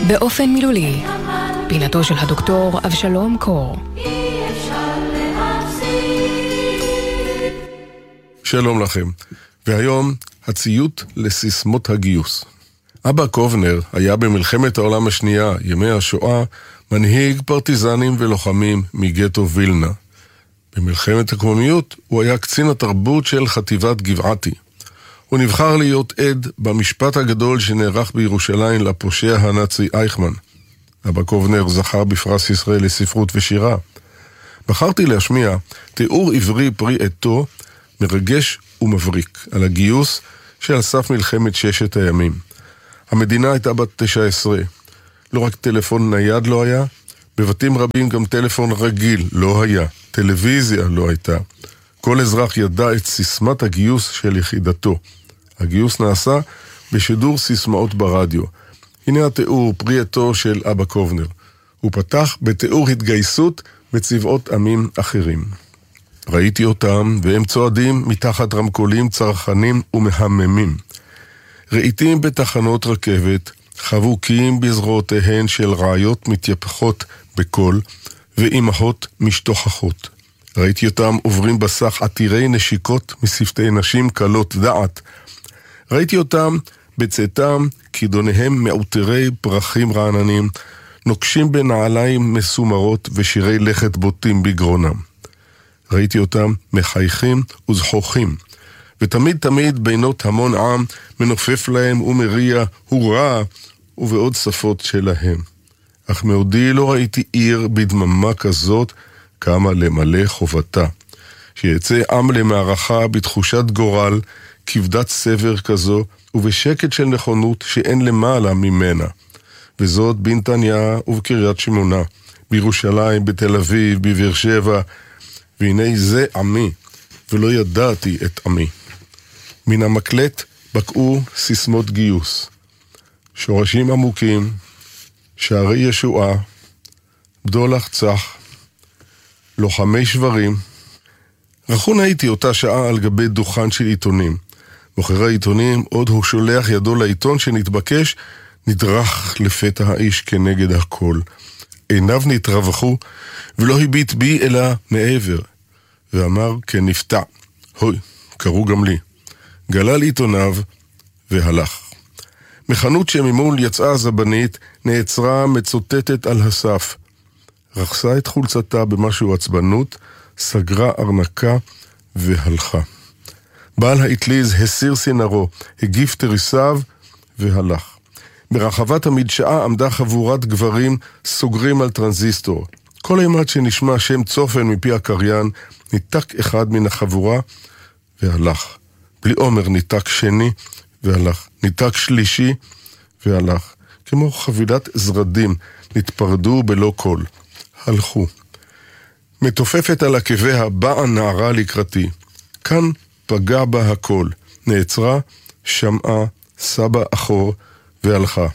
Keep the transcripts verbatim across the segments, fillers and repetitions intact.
באופן מילולי, פינתו של הדוקטור אבשלום קור. שלום לכם, והיום הציות לסיסמות הגיוס. אבא קובנר היה במלחמת העולם השנייה, ימי השואה, מנהיג פרטיזנים ולוחמים מגטו וילנה. במלחמת הקוממיות הוא היה קצין התרבות של חטיבת גבעתי. הוא נבחר להיות עד במשפט הגדול שנערך בירושלים לפושע הנאצי אייכמן. אבא קובנר זכה בפרס ישראל לספרות ושירה. בחרתי להשמיע תיאור עברי פרי עטו מרגש ומבריק על הגיוס שעל סף מלחמת ששת הימים. המדינה הייתה בת תשע עשרה. לא רק טלפון נייד לא היה, בבתים רבים גם טלפון רגיל לא היה, טלוויזיה לא הייתה. כל אזרח ידע את סיסמת הגיוס של יחידתו. הגיוס נעשה בשידור סיסמאות ברדיו. הנה התיאור פרי עטו של אבא קובנר. הוא פתח בתיאור התגייסות בצבאות עמים אחרים. ראיתי אותם והם צועדים מתחת רמקולים צרכנים ומהממים. ראיתים בתחנות רכבת, חבוקים בזרועותיהן של רעיות מתייפחות בקול ואימהות משתוכחות. ראיתי אותם עוברים בסך עתירי נשיקות משפתי נשים קלות דעת. ראיתי אותם בצאתם כידוניהם מעוטרי פרחים רעננים, נוקשים בנעליים מסומרות ושירי לכת בוטים בגרונם. ראיתי אותם מחייכים וזחוחים, ותמיד תמיד בינות המון עם מנופף להם ומריע הוראה ובעוד שפות שלהם. אך מעודי לא ראיתי עיר בדממה כזאת כמה למלא חובתה. שיצא עם למערכה בתחושת גורל, כבדת סבר כזו, ובשקט של נכונות שאין למעלה ממנה. וזאת בנתניה ובקריית שמונה, בירושלים, בתל אביב, בבאר שבע, והנה זה עמי, ולא ידעתי את עמי. מן המקלט בקעו סיסמות גיוס. שורשים עמוקים, שערי ישועה, בדולח צח, לוחמי שברים. רכון הייתי אותה שעה על גבי דוכן של עיתונים. מוכר העיתונים, עוד הוא שולח ידו לעיתון שנתבקש, נדרך לפתע האיש כנגד הכל. עיניו נתרווחו, ולא הביט בי אלא מעבר. ואמר כנפתע, הוי, קראו גם לי. גלל עיתוניו והלך. מחנות שממול יצאה הזבנית, נעצרה מצוטטת על הסף. רחסה את חולצתה במשהו עצבנות, סגרה ארנקה והלכה. בעל האטליז הסיר סינרו, הגיף תריסיו והלך. ברחבת המדשאה עמדה חבורת גברים סוגרים על טרנזיסטור. כל אימת שנשמע שם צופן מפי הקריין, ניתק אחד מן החבורה והלך. בלי עומר ניתק שני והלך. ניתק שלישי והלך. כמו חבילת זרדים נתפרדו בלא קול. הלכו. מתופפת על עקביה באה נערה לקראתי. כאן פגע בה הכל. נעצרה, שמעה, סבא אחור והלכה.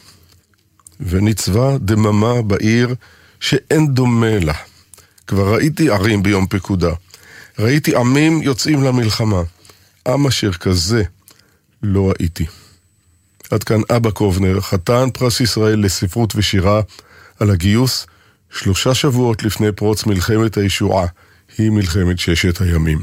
ונצבה דממה בעיר שאין דומה לה. כבר ראיתי ערים ביום פקודה. ראיתי עמים יוצאים למלחמה. עם אשר כזה לא ראיתי. עד כאן אבא קובנר, חתן פרס ישראל לספרות ושירה על הגיוס, שלושה שבועות לפני פרוץ מלחמת הישועה, היא מלחמת ששת הימים.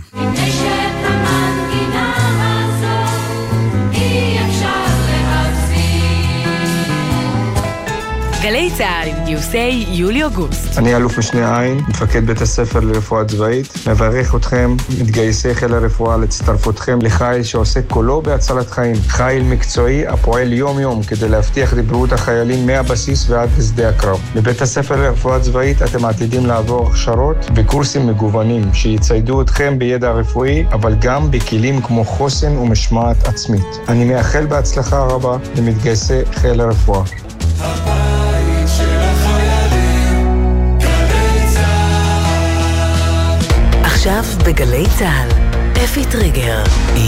גלי צהל עם גיוסי יולי-אוגוסט. אני אלוף משנה עין, מפקד בית הספר לרפואה צבאית. מברך אתכם, מתגייסי חיל הרפואה, להצטרפותכם לחיל שעושה כולו בהצלת חיים. חיל מקצועי הפועל יום-יום כדי להבטיח את בריאות החיילים מהבסיס ועד לשדה הקרב. בבית הספר לרפואה צבאית אתם עתידים לעבור הכשרות וקורסים מגוונים שיציידו אתכם בידע רפואי, אבל גם בכלים כמו חוסן ומשמעת עצמית. אני מאחל בהצלחה רבה למתגייסי חיל הרפואה. עכשיו בגלי צהל, אפי טריגר.